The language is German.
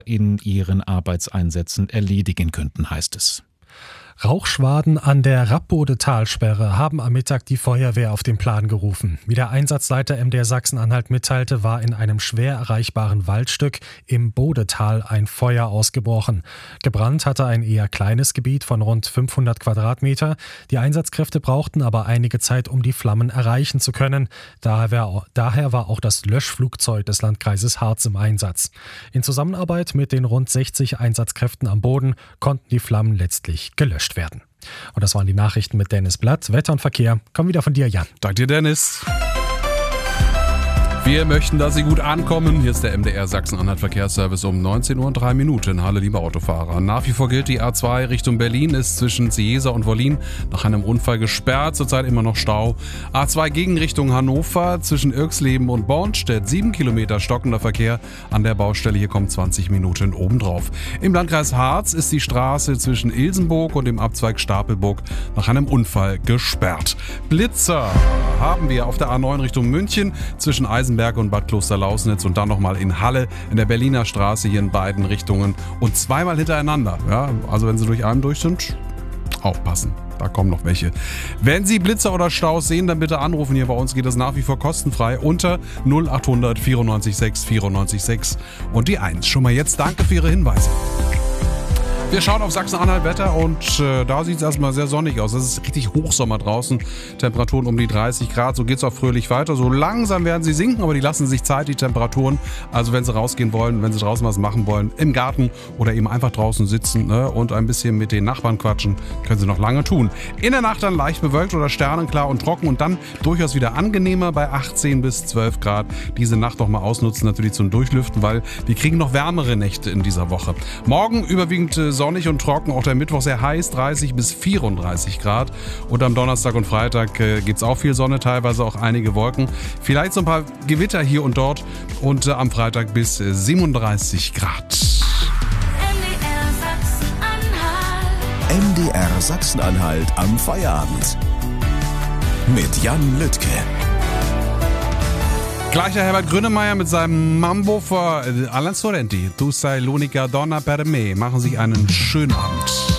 in ihren Arbeitseinsätzen erledigen könnten, heißt es. Rauchschwaden an der Rappbode-Talsperre haben am Mittag die Feuerwehr auf den Plan gerufen. Wie der Einsatzleiter MDR Sachsen-Anhalt mitteilte, war in einem schwer erreichbaren Waldstück im Bodetal ein Feuer ausgebrochen. Gebrannt hatte ein eher kleines Gebiet von rund 500 Quadratmeter. Die Einsatzkräfte brauchten aber einige Zeit, um die Flammen erreichen zu können. Daher war auch das Löschflugzeug des Landkreises Harz im Einsatz. In Zusammenarbeit mit den rund 60 Einsatzkräften am Boden konnten die Flammen letztlich gelöscht werden. Und das waren die Nachrichten mit Dennis Blatt. Wetter und Verkehr kommen wieder von dir, Jan. Danke dir, Dennis. Wir möchten, dass Sie gut ankommen. Hier ist der MDR Sachsen-Anhalt Verkehrsservice um 19:03 Uhr. Hallo, liebe Autofahrer. Nach wie vor gilt, die A2 Richtung Berlin ist zwischen Ciesa und Wollin nach einem Unfall gesperrt. Zurzeit immer noch Stau. A2 gegen Richtung Hannover zwischen Irxleben und Bornstedt. 7 Kilometer stockender Verkehr an der Baustelle. Hier kommen 20 Minuten obendrauf. Im Landkreis Harz ist die Straße zwischen Ilsenburg und dem Abzweig Stapelburg nach einem Unfall gesperrt. Blitzer haben wir auf der A9 Richtung München zwischen Eisenberg und Bad Klosterlausnitz und dann nochmal in Halle in der Berliner Straße hier in beiden Richtungen und zweimal hintereinander. Ja, also wenn Sie durch einen durch sind, aufpassen. Da kommen noch welche. Wenn Sie Blitzer oder Staus sehen, dann bitte anrufen. Hier bei uns geht das nach wie vor kostenfrei unter 0800 94 6 94 6 und die 1. Schon mal jetzt danke für Ihre Hinweise. Wir schauen auf Sachsen-Anhalt Wetter und da sieht es erstmal sehr sonnig aus. Es ist richtig Hochsommer draußen. Temperaturen um die 30 Grad. So geht es auch fröhlich weiter. So langsam werden sie sinken, aber die lassen sich Zeit, die Temperaturen. Also wenn sie rausgehen wollen, wenn sie draußen was machen wollen, im Garten oder eben einfach draußen sitzen, ne, und ein bisschen mit den Nachbarn quatschen, können sie noch lange tun. In der Nacht dann leicht bewölkt oder sternenklar und trocken und dann durchaus wieder angenehmer bei 18 bis 12 Grad. Diese Nacht noch mal ausnutzen natürlich zum Durchlüften, weil wir kriegen noch wärmere Nächte in dieser Woche. Morgen überwiegend sonnig und trocken, auch der Mittwoch sehr heiß, 30 bis 34 Grad. Und am Donnerstag und Freitag gibt es auch viel Sonne, teilweise auch einige Wolken. Vielleicht so ein paar Gewitter hier und dort und am Freitag bis 37 Grad. MDR Sachsen-Anhalt am Feierabend. Mit Jan Lüttke. Gleicher Herbert Grönemeyer mit seinem Mambo für Alan Sorrenti. Tu sei l'unica donna per me. Machen Sie einen schönen Abend.